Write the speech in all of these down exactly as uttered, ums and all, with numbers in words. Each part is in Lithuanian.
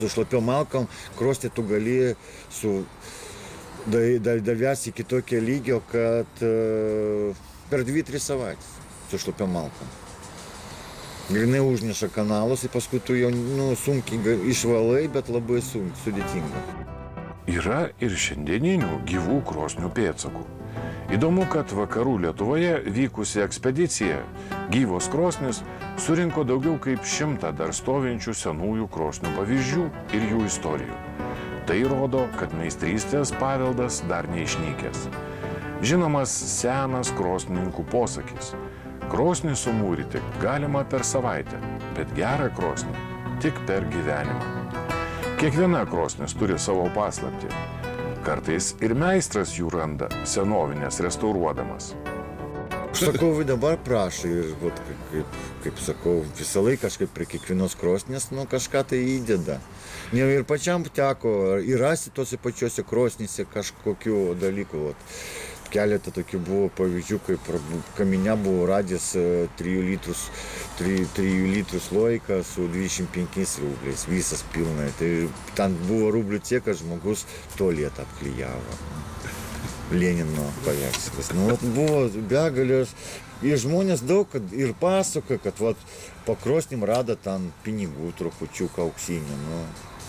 Su šlapiom malkom krosnį tu gali su davęs iki tokio lygio, kad uh, per dvi tris savaitės su šlapiom malkom. Grinai užneša kanalus ir paskui tu jau nu, sunkiai išvalai, bet labai sunkiai, sudėtinga. Yra ir šiandieninių gyvų krosnių pėdsakų. Įdomu, kad vakarų Lietuvoje vykusi ekspedicija Gyvos krosnys surinko daugiau kaip šimtą dar stovinčių senųjų krosnių pavyzdžių ir jų istorijų. Tai rodo, kad meistrystės paveldas dar neišnykęs. Žinomas senas krosnininkų posakis. Krosnį sumūryti galima per savaitę, bet gerą krosnį tik per gyvenimą. Kiekviena krosnis turi savo paslaptį. Kartais ir meistras jų randa senovinės restauruodamas. Užsakovai dabar prašo ir, vat, kaip, kaip sakau, visą laiką kažkaip prie kiekvienos krosnės nu, kažką tai įdeda. Ne, ir pačiam teko ir rasti tose pačiose krosnyse kažkokių dalykų. Vat. Keletą tokių buvo pavyzdžių, kaip kamine buvo radęs trijų litrų sloiką su dvidešimt penkiais rubliais, visas pilnai. Tai ten buvo rublių tiek, kad žmogus tualetą apklijavo. Lenino paveikslas. Nu, buvo begalės ir žmonės daug kad, ir pasakoja, kad vat, po krosnim rado ten pinigų trupučiuką auksinį. Nu.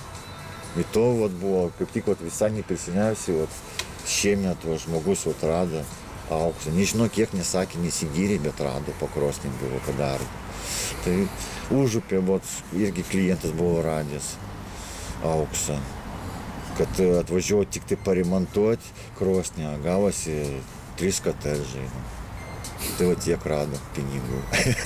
Ir to vat, buvo kaip tik vat, visai neprisiniausiai. Šiemet va, žmogus atrado auksą. Nežinau, kiek nesakė, nesigyrė, bet rado po krosnim buvo padarė. Tai užupė, vat, irgi klientas buvo radęs auksą. Kad atvažiuoju tik tai paremontuoti krosnį, gavosi trys kotedžai. Tai va tiek rado pinigų.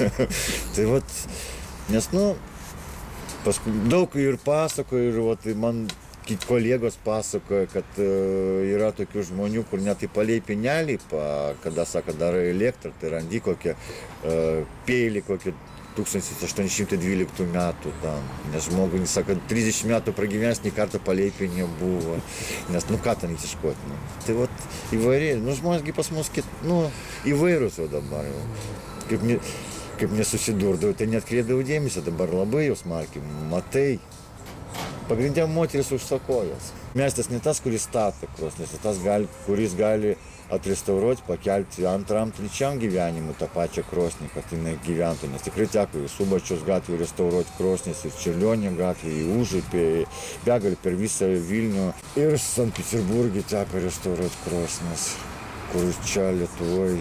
Tai vat, nes nu, paskui daug ir pasakoju, ir vat, man kolegos pasakoja, kad uh, yra tokių žmonių, kur net į palei pinelį, pa, kada, sako, darai elektrą, tai randi kokią uh, peilį, kokią tūkstantis aštuoni šimtai dvyliktų metų. Tam. Nes žmogui, sako, trisdešimt metų pragyvenęs, nei kartą palei pinė buvo. Nes, nu, ką ten išiškoti. Nu. Tai vat įvairiai, nu, žmonėsgi pas mus, kit, nu, įvairūs jau dabar. Jau. Kaip, ne, kaip nesusidurdavau, tai net kreidavau dėmesį, dabar labai jau smarkiai, matai. Pagrindė moteris užsakojas. Meistras ne tas, kuris stato krosnis, tas, gali, kuris gali atrestauruoti, pakelti antram, trečiam gyvenimui tą pačią krosnį, kad jinai gyventų. Nes tikrai teko į Subačiaus gatvę restauruoti krosnis, ir Čiurlionio gatvę, į Užupį, begalį per visą Vilnių. Ir Sankt Peterburgį teko restauruoti krosnis, kur čia Lietuvoje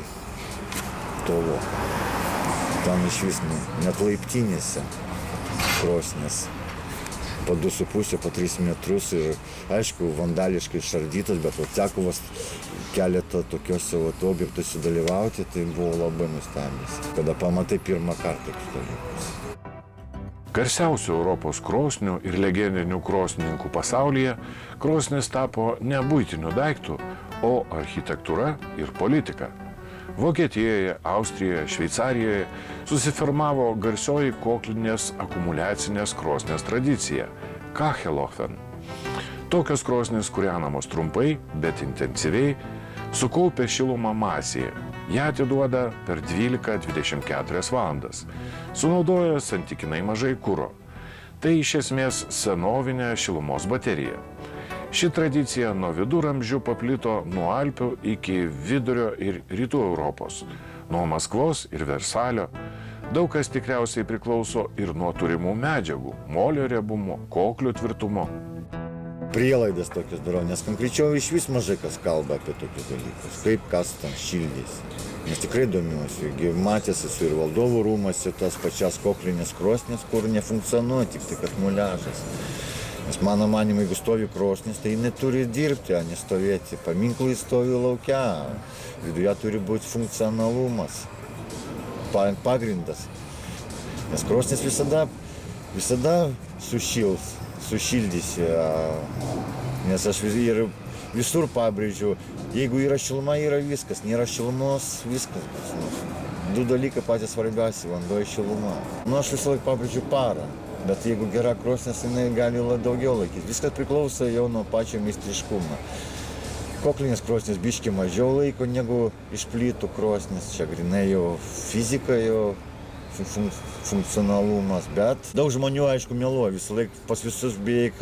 tolo. Ten iš vis net laiptinėse krosnis. Po du su pusė, po tris metrus ir, aišku, vandališkai išardytas, bet teko keletą tokiuose objektuose dalyvauti, tai buvo labai nustebęs, kada pamatai pirmą kartą tokius dalykus. Garsiausių Europos krosnių ir legendinių krosnininkų pasaulyje krosnis tapo ne buitiniu daiktu, o architektūra ir politika. Vokietijoje, Austrijoje, Šveicarijoje susiformavo garsioji koklinės akumuliacinės krosnės tradicija – Kachelofen. Tokios krosnės kūrenamos trumpai, bet intensyviai, sukaupia šilumą masėje. Ją atiduoda per dvylika dvidešimt keturias valandas. Sunaudoja santykinai mažai kuro. Tai iš esmės senovinė šilumos baterija. Ši tradicija nuo viduramžių paplito nuo Alpių iki vidurio ir rytų Europos, nuo Maskvos ir Versalio. Daug kas tikriausiai priklauso ir nuo turimų medžiagų, molio riebumo, koklių tvirtumo. Prielaidas tokius darau, nes konkrečiau iš vis mažai kas kalba apie tokius dalykus, kaip kas ten šildys. Nes tikrai domiuosi, matęs esu ir valdovų rūmuose tas pačias koklinės krosnės, kur nefunkcionuoja, tik tai kad muliažas. Nes mano manimu, jeigu stovi krosnis, tai jinai turi dirbti, o ne stovėti. Paminklai stovi laukia, viduje turi būti funkcionalumas, pagrindas. Nes krosnis visada, visada sušils, sušildysi. Nes aš vis, ir visur pabrėžiu, jeigu yra šiluma, yra viskas, nėra šilumos, viskas bus. Du dalykai patys svarbiausi, vanduo ir šiluma. Nu, aš visą laiką pabrėžiu parą. Bet jeigu gera krosnis, jinai gali daugiau laikyti. Viskas priklauso jau nuo pačio meistriškumo. Koklinės krosnis biški mažiau laiko negu iš plytų krosnis. Čia grinai jau fizika, jau fun funkcionalumas. Bet daug žmonių, aišku, meluoja. Visą laiką pas visus beveik